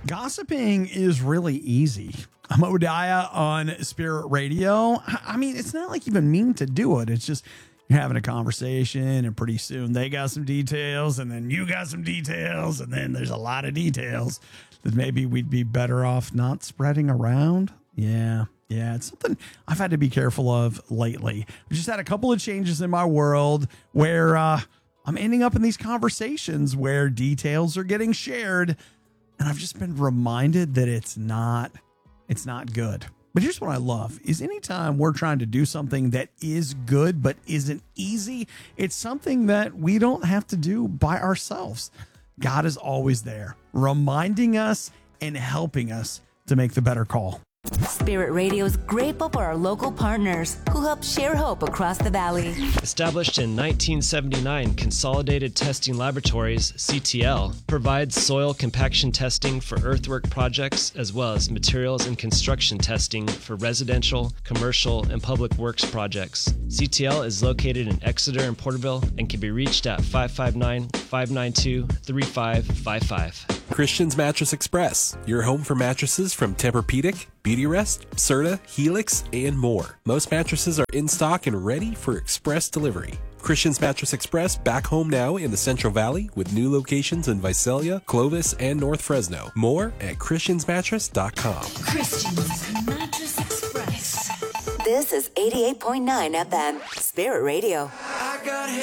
Gossiping is really easy. I'm Odaya on Spirit Radio. I mean, it's not like you even mean to do it. It's just you're having a conversation, and pretty soon they got some details, and then you got some details, and then there's a lot of details that maybe we'd be better off not spreading around. Yeah, it's something I've had to be careful of lately. I've just had a couple of changes in my world where I'm ending up in these conversations where details are getting shared, and I've just been reminded that it's not good. But here's what I love is anytime we're trying to do something that is good but isn't easy, it's something that we don't have to do by ourselves. God is always there, reminding us and helping us to make the better call. Spirit Radio is grateful for our local partners who help share hope across the valley. Established in 1979, Consolidated Testing Laboratories, CTL, provides soil compaction testing for earthwork projects as well as materials and construction testing for residential, commercial, and public works projects. CTL is located in Exeter and Porterville and can be reached at 559-592-3555. Christian's Mattress Express, your home for mattresses from Tempur-Pedic, Beautyrest, Serta, Helix, and more. Most mattresses are in stock and ready for express delivery. Christian's Mattress Express back home now in the Central Valley with new locations in Visalia, Clovis, and North Fresno. More at christiansmattress.com. Christian's Mattress Express. This is 88.9 FM, Spirit Radio.